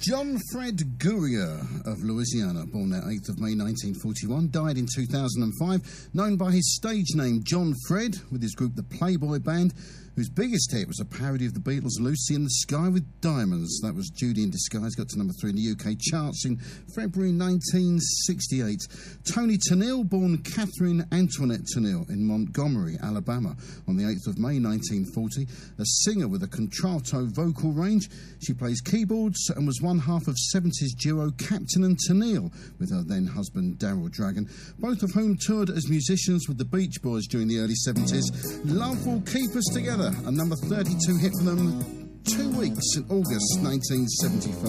John Fred Gurrier of Louisiana, born that 8th of May 1941, died in 2005, known by his stage name John Fred, with his group the Playboy Band, whose biggest hit was a parody of the Beatles' Lucy in the Sky with Diamonds. That was Judy in Disguise, got to number 3 in the UK charts in February 1968. Tony Tennille, born Catherine Antoinette Tennille in Montgomery, Alabama, on the 8th of May 1940, a singer with a contralto vocal range. She plays keyboards and was one half of 70s duo Captain and Tennille with her then husband Daryl Dragon, both of whom toured as musicians with the Beach Boys during the early 70s. Love Will Keep Us Together, a number 32 hit for them 2 weeks in August 1975.